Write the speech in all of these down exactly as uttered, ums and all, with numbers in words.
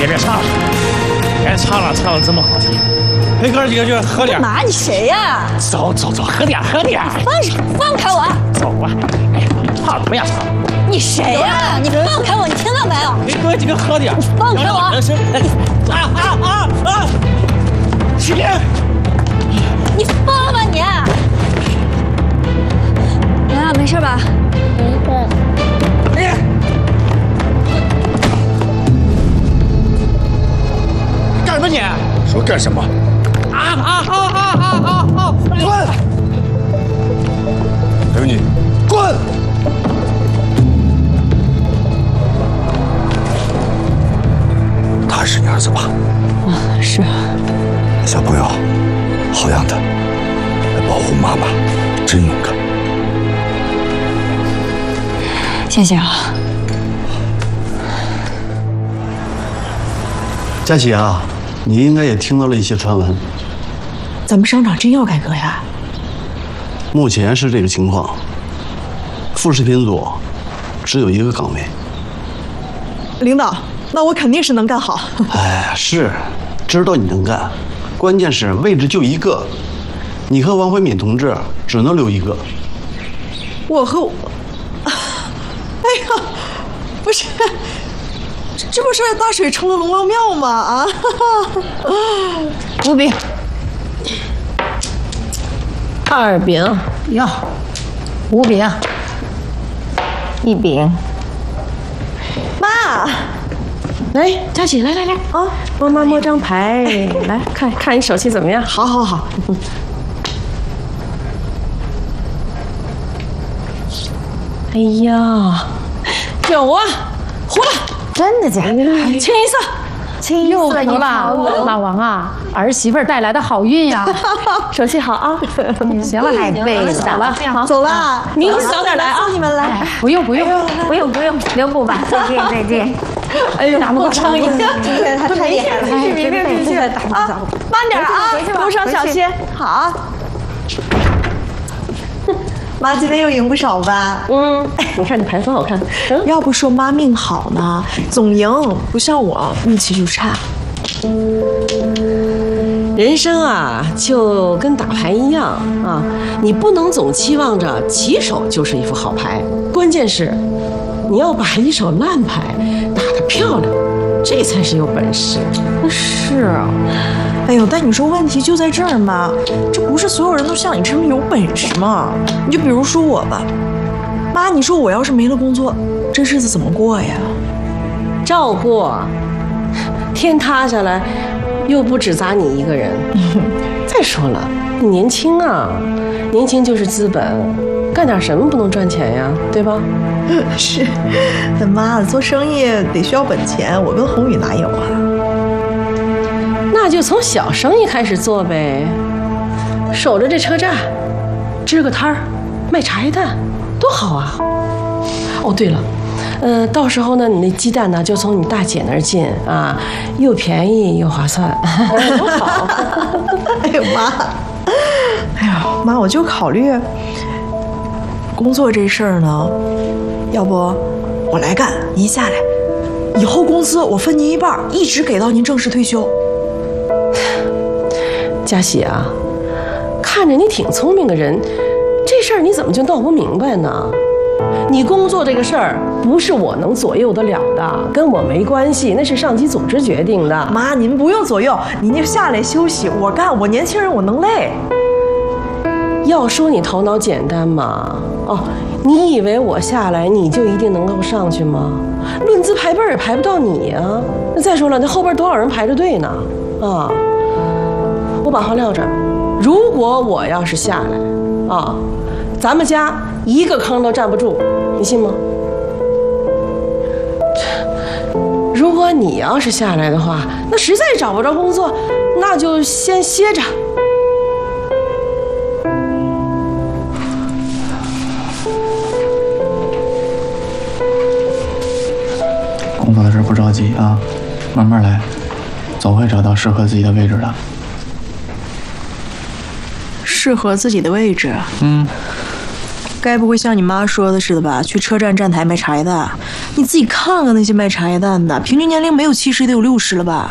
别唱了，别唱了，唱的这么好听，陪哥几个就喝点。 妈，你谁呀？ 走走走，喝点喝点。 放手，放开我！ 走啊！哎呀，唱不要唱。 你谁呀？你放开我！你听到没有？ 陪哥几个喝点。 放开我！ 啊啊啊啊！起别！ 你疯了吧你！兰兰，没事吧？没事。 哎。干什么你？ 说干什么？ 啊啊啊啊啊啊啊！ 滚！还有你，滚！他是你儿子吧？ 啊，是。 小朋友，好样的，来保护妈妈，真勇敢。 谢谢啊。 佳琪啊，你应该也听到了一些传闻。 咱们商场真要改革呀？ 目前是这个情况，副食品组只有一个岗位。 领导，那我肯定是能干好。 哎，是，知道你能干，关键是位置就一个，你和王慧敏同志只能留一个。 我和我，哎呀，不是。这不是大水冲了龙王庙吗？啊！ 五饼，二饼哟， 五饼，一饼。 妈， 来，佳琪，来来来啊，妈妈摸张牌，来看看你手气怎么样？ 好，好，好。 哎呀，有啊，胡了。 真的假的？ 清一色， 清一色有了，老王啊，儿媳妇带来的好运呀！ 手气好啊！ 行了， 太背了， 走了， 走了， 您早点来啊！ 送你们来， 不用不用不用不用，留步吧。再见再见。 哎呦，打不成一下， 今天他太厉害了， 别别别别别啊！慢点啊，路上小心。好。妈今天又赢不少吧？ 嗯，你看你牌多好看。 嗯，要不说妈命好呢，总赢，不像我运气就差。 人生啊，就跟打牌一样啊，你不能总期望着起手就是一副好牌，关键是你要把一手烂牌打得漂亮，这才是有本事。 是啊。哎呦，但你说问题就在这儿嘛，这不是所有人都像你这么有本事吗？你就比如说我吧，妈，你说我要是没了工作，这日子怎么过呀？ 照过，天塌下来又不只砸你一个人。再说了，你年轻啊，年轻就是资本，干点什么不能赚钱呀，对吧？ 是，但妈，做生意得需要本钱，我跟宏宇哪有啊？ 那就从小生意开始做呗，守着这车站，支个摊儿，卖茶叶蛋，多好啊！哦，对了，呃，到时候呢，你那鸡蛋呢，就从你大姐那儿进啊，又便宜又划算，多好！ 哎呦妈，哎呀妈，我就考虑工作这事儿呢，要不我来干，您下来，以后工资我分您一半，一直给到您正式退休。 佳喜啊，看着你挺聪明的人，这事儿你怎么就闹不明白呢？你工作这个事儿不是我能左右得了的，跟我没关系，那是上级组织决定的。 妈，您不用左右，您就下来休息，我干，我年轻人我能累。 要说你头脑简单嘛，哦，你以为我下来你就一定能够上去吗？论资排辈也排不到你呀、啊。那再说了，那后边多少人排着队呢？啊！我把话撂这儿，如果我要是下来，啊，咱们家一个坑都站不住，你信吗？如果你要是下来的话，那实在找不着工作，那就先歇着。 工作的事不着急啊，慢慢来，总会找到适合自己的位置的。 适合自己的位置， 嗯， 该不会像你妈说的似的吧？去车站站台卖茶叶蛋？你自己看看那些卖茶叶蛋的，平均年龄没有七十得有六十了吧？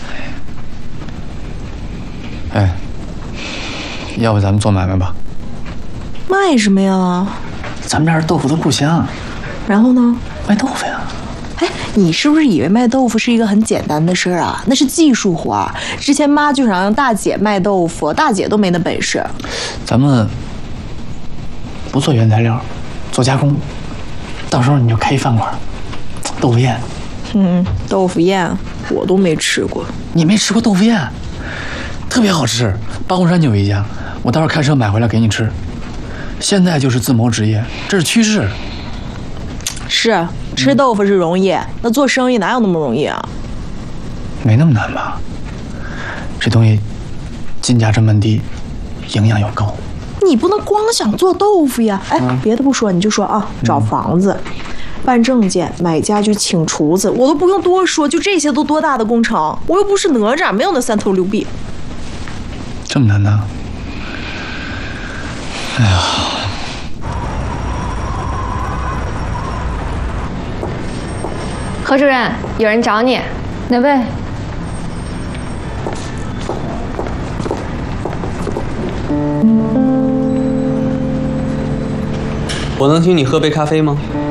哎，要不咱们做买卖吧？ 卖什么呀？ 咱们这儿豆腐的故乡。 然后呢？ 卖豆腐呀。 哎，你是不是以为卖豆腐是一个很简单的事儿啊？那是技术活儿。之前妈就想让大姐卖豆腐，大姐都没那本事。 咱们不做原材料，做加工，到时候你就开一饭馆，豆腐宴。 嗯，豆腐宴我都没吃过。 你没吃过豆腐宴？特别好吃，八公山就有一家，我到时候开车买回来给你吃。现在就是自谋职业，这是趋势。 是，吃豆腐是容易，嗯、那做生意哪有那么容易啊？ 没那么难吧？这东西进价成本低，营养又高。 你不能光想做豆腐呀！哎，嗯、别的不说，你就说啊，找房子、嗯、办证件、买家具、请厨子，我都不用多说，就这些都多大的工程？我又不是哪吒，没有那三头六臂。 这么难呢？哎呀！ 何主任，有人找你。 哪位？ 我能请你喝杯咖啡吗？